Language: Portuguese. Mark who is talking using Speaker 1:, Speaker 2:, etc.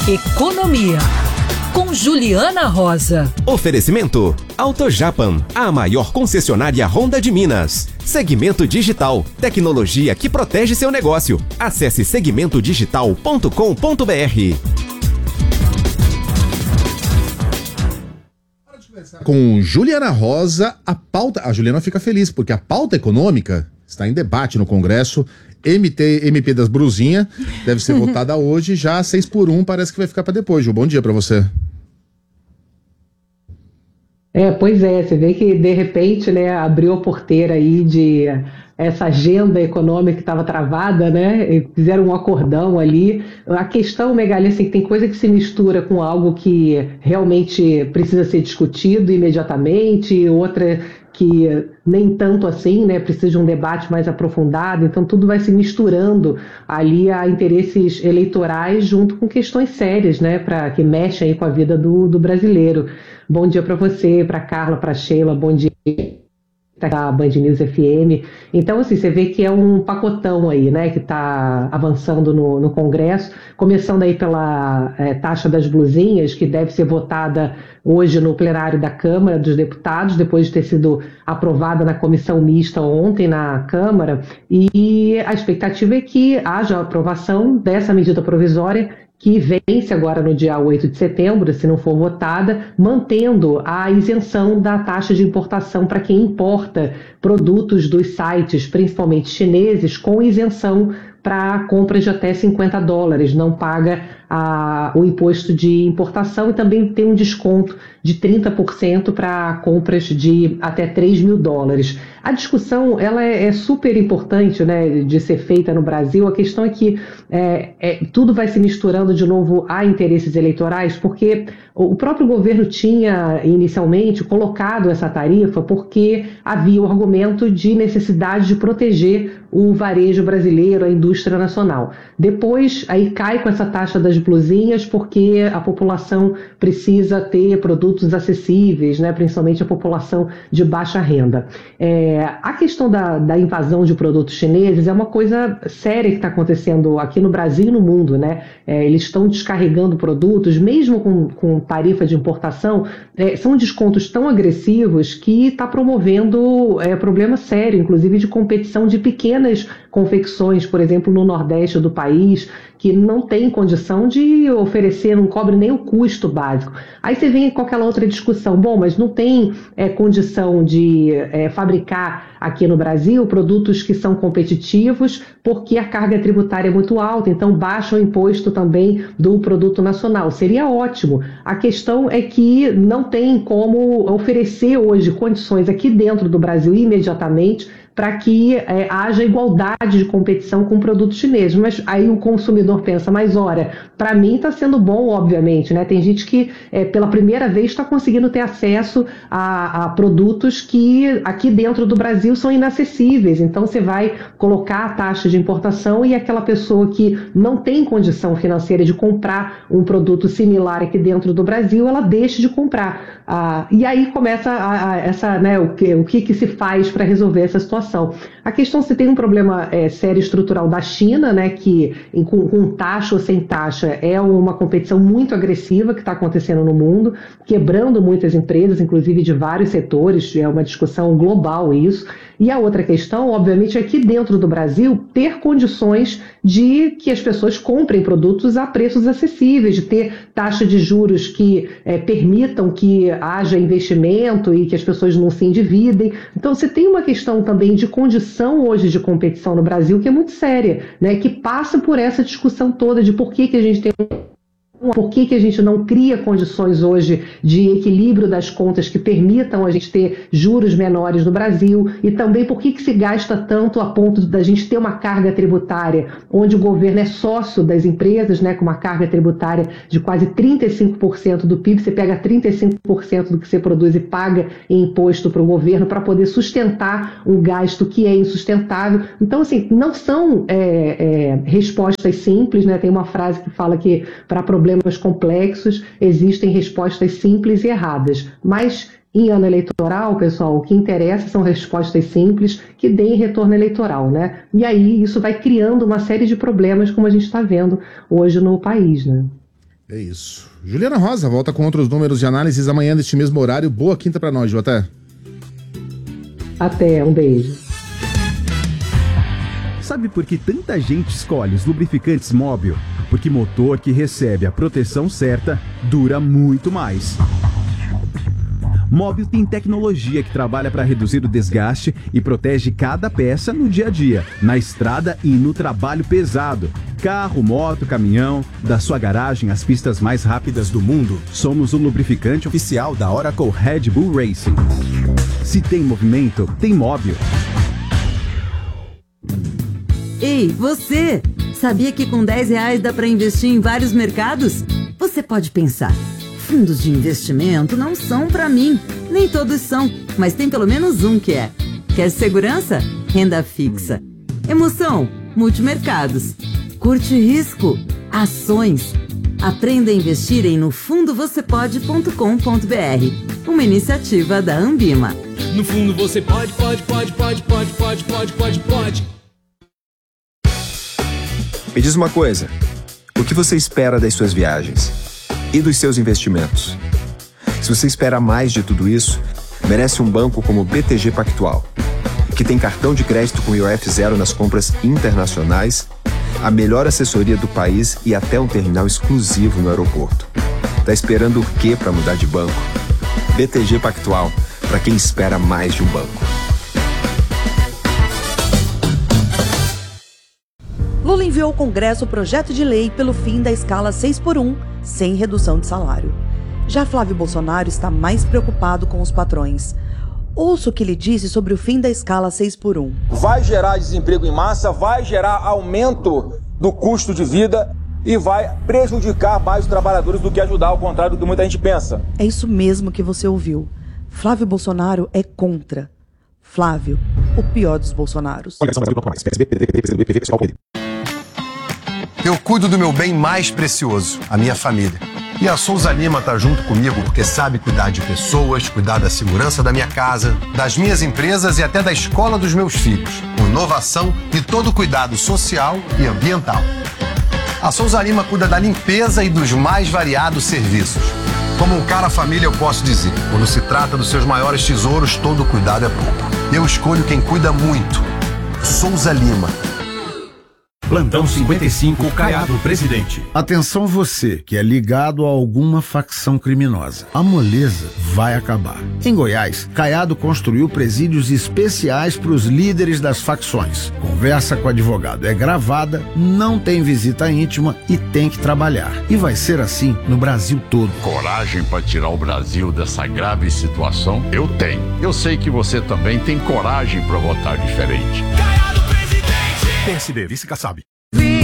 Speaker 1: Economia, com Juliana Rosa.
Speaker 2: Oferecimento AutoJapan, a maior concessionária Honda de Minas. Segmento Digital, tecnologia que protege seu negócio. Acesse segmentodigital.com.br.
Speaker 3: Com Juliana Rosa, a Juliana fica feliz, porque a pauta econômica está em debate no Congresso. MP das Bruzinhas deve ser votada hoje, já 6-1 parece que vai ficar para depois. Ju, bom dia para você.
Speaker 4: Pois é, você vê que de repente, né, abriu a porteira aí de essa agenda econômica que estava travada, né, e fizeram um acordão ali. A questão, Megali, assim, que tem coisa que se mistura com algo que realmente precisa ser discutido imediatamente, outra que nem tanto assim, né, precisa de um debate mais aprofundado, então tudo vai se misturando ali a interesses eleitorais junto com questões sérias, né, que mexem aí com a vida do brasileiro. Bom dia para você, para Carla, para Sheila, bom dia da Band News FM. Então, assim, você vê que é um pacotão aí, né, que está avançando no Congresso, começando aí pela taxa das blusinhas, que deve ser votada hoje no plenário da Câmara dos Deputados, depois de ter sido aprovada na comissão mista ontem na Câmara, e a expectativa é que haja a aprovação dessa medida provisória que vence agora no dia 8 de setembro, se não for votada, mantendo a isenção da taxa de importação para quem importa produtos dos sites, principalmente chineses, com isenção para compras de até $50, não paga o imposto de importação e também tem um desconto de 30% para compras de até $3 mil. A discussão ela é super importante, né, de ser feita no Brasil. A questão é que tudo vai se misturando de novo a interesses eleitorais, porque o próprio governo tinha inicialmente colocado essa tarifa porque havia o argumento de necessidade de proteger o varejo brasileiro, a indústria nacional. Depois, aí cai com essa taxa das blusinhas porque a população precisa ter produtos acessíveis, né, principalmente a população de baixa renda. A questão da invasão de produtos chineses é uma coisa séria que está acontecendo aqui no Brasil e no mundo, né? Eles estão descarregando produtos, mesmo com tarifa de importação, são descontos tão agressivos que está promovendo problema sério, inclusive de competição de pequenas confecções, por exemplo, no Nordeste do país, que não tem condição de oferecer, não cobre nem o custo básico. Aí você vem com aquela outra discussão, bom, mas não tem condição de fabricar aqui no Brasil produtos que são competitivos porque a carga tributária é muito alta, então baixa o imposto também do produto nacional. Seria ótimo. A questão é que não tem como oferecer hoje condições aqui dentro do Brasil imediatamente para que haja igualdade de competição com produtos chineses. Mas aí o consumidor pensa, mas olha, para mim está sendo bom, obviamente, né? Tem gente que pela primeira vez está conseguindo ter acesso a produtos que aqui dentro do Brasil são inacessíveis. Então você vai colocar a taxa de importação e aquela pessoa que não tem condição financeira de comprar um produto similar aqui dentro do Brasil, ela deixa de comprar. E aí começa o que se faz para resolver essa situação. A questão se tem um problema sério estrutural da China, né, que com taxa ou sem taxa é uma competição muito agressiva que está acontecendo no mundo, quebrando muitas empresas, inclusive de vários setores, é uma discussão global isso. E a outra questão, obviamente, é que dentro do Brasil ter condições de que as pessoas comprem produtos a preços acessíveis, de ter taxa de juros que permitam que haja investimento e que as pessoas não se endividem. Então, você tem uma questão também de condição hoje de competição no Brasil que é muito séria, né, que passa por essa discussão toda de por que a gente tem... Por que a gente não cria condições hoje de equilíbrio das contas que permitam a gente ter juros menores no Brasil e também por que se gasta tanto a ponto da gente ter uma carga tributária onde o governo é sócio das empresas, né, com uma carga tributária de quase 35% do PIB, você pega 35% do que você produz e paga em imposto para o governo para poder sustentar um gasto que é insustentável. Então, assim, não são respostas simples, né? Tem uma frase que fala que para problemas complexos existem respostas simples e erradas, mas em ano eleitoral, pessoal, o que interessa são respostas simples que deem retorno eleitoral, né? E aí isso vai criando uma série de problemas como a gente está vendo hoje no país, né?
Speaker 3: É isso. Juliana Rosa volta com outros números de análises amanhã neste mesmo horário. Boa quinta pra nós, Ju.
Speaker 4: Até, um beijo.
Speaker 5: Sabe por que tanta gente escolhe os lubrificantes Móbil? Porque motor que recebe a proteção certa dura muito mais. Móbil tem tecnologia que trabalha para reduzir o desgaste e protege cada peça no dia a dia, na estrada e no trabalho pesado. Carro, moto, caminhão, da sua garagem às pistas mais rápidas do mundo, somos o lubrificante oficial da Oracle Red Bull Racing. Se tem movimento, tem Móbil.
Speaker 6: Ei, você! Sabia que com R$10 dá para investir em vários mercados? Você pode pensar, fundos de investimento não são para mim. Nem todos são, mas tem pelo menos um que é. Quer segurança? Renda fixa. Emoção? Multimercados. Curte risco? Ações. Aprenda a investir em nofundovocepode.com.br. Uma iniciativa da Ambima.
Speaker 7: No fundo você pode.
Speaker 8: Me diz uma coisa, o que você espera das suas viagens? E dos seus investimentos? Se você espera mais de tudo isso, merece um banco como o BTG Pactual, que tem cartão de crédito com IOF zero nas compras internacionais, a melhor assessoria do país e até um terminal exclusivo no aeroporto. Tá esperando o quê para mudar de banco? BTG Pactual, para quem espera mais de um banco.
Speaker 9: Lula enviou ao Congresso o projeto de lei pelo fim da escala 6x1, sem redução de salário. Já Flávio Bolsonaro está mais preocupado com os patrões. Ouça o que ele disse sobre o fim da escala 6x1.
Speaker 10: Vai gerar desemprego em massa, vai gerar aumento do custo de vida e vai prejudicar mais os trabalhadores do que ajudar, ao contrário do que muita gente pensa.
Speaker 9: É isso mesmo que você ouviu. Flávio Bolsonaro é contra. Flávio, o pior dos Bolsonaros.
Speaker 11: Eu cuido do meu bem mais precioso, a minha família. E a Souza Lima tá junto comigo porque sabe cuidar de pessoas, cuidar da segurança da minha casa, das minhas empresas e até da escola dos meus filhos. Com inovação e todo cuidado social e ambiental. A Souza Lima cuida da limpeza e dos mais variados serviços. Como um cara família eu posso dizer, quando se trata dos seus maiores tesouros, todo cuidado é pouco. Eu escolho quem cuida muito. Souza Lima.
Speaker 12: Plantão 55, Caiado Presidente.
Speaker 13: Atenção você, que é ligado a alguma facção criminosa. A moleza vai acabar. Em Goiás, Caiado construiu presídios especiais para os líderes das facções. Conversa com o advogado é gravada, não tem visita íntima e tem que trabalhar. E vai ser assim no Brasil todo.
Speaker 12: Coragem para tirar o Brasil dessa grave situação? Eu tenho. Eu sei que você também tem coragem para votar diferente. PSD, vice Kassab.